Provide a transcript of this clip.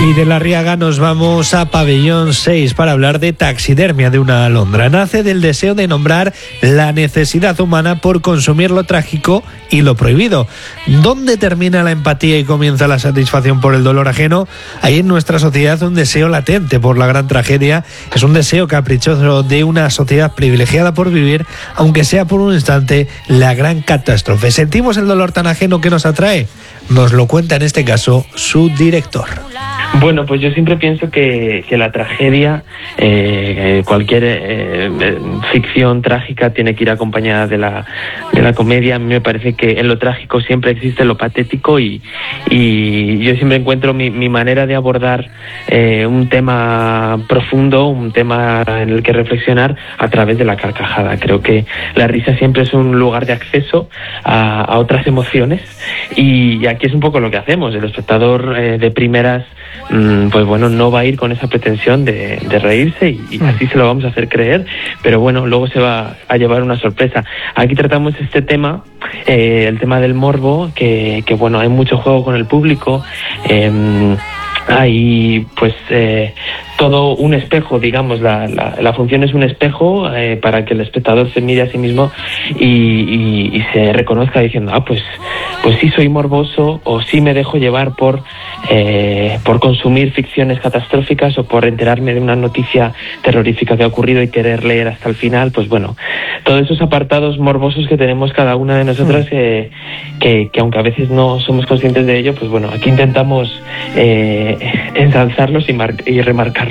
Y de La Riaga nos vamos a Pabellón 6 para hablar de taxidermia de una alondra. Nace del deseo de nombrar la necesidad humana por consumir lo trágico y lo prohibido. ¿Dónde termina la empatía y comienza la satisfacción por el dolor ajeno? Hay en nuestra sociedad un deseo latente por la gran tragedia. Es un deseo caprichoso de una sociedad privilegiada por vivir, aunque sea por un instante, la gran catástrofe. ¿Sentimos el dolor tan ajeno que nos atrae? Nos lo cuenta en este caso su director. Bueno, pues yo siempre pienso que la tragedia, cualquier ficción trágica tiene que ir acompañada de la comedia. A mí me parece que en lo trágico siempre existe lo patético y yo siempre encuentro mi manera de abordar un tema profundo, un tema en el que reflexionar a través de la carcajada. Creo que la risa siempre es un lugar de acceso a otras emociones y aquí es un poco lo que hacemos. El espectador de primeras pues bueno, no va a ir con esa pretensión de reírse y así se lo vamos a hacer creer, pero bueno, luego se va a llevar una sorpresa. Aquí tratamos este tema, el tema del morbo, que bueno, hay mucho juego con el público, hay pues todo un espejo, digamos, la función es un espejo para que el espectador se mire a sí mismo y se reconozca diciendo, pues sí soy morboso, o sí me dejo llevar por consumir ficciones catastróficas o por enterarme de una noticia terrorífica que ha ocurrido y querer leer hasta el final. Pues bueno, todos esos apartados morbosos que tenemos cada una de nosotras, que aunque a veces no somos conscientes de ello, pues bueno, aquí intentamos ensalzarlos y remarcarlos.